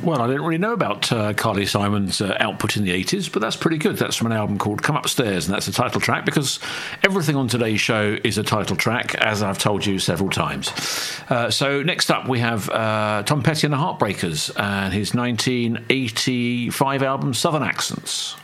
Well, I didn't really know about Carly Simon's output in the 80s, but that's pretty good. That's from an album called Come Upstairs, and that's a title track, because everything on today's show is a title track, as I've told you several times. So next up we have Tom Petty and the Heartbreakers and his 1985 album Southern Accents.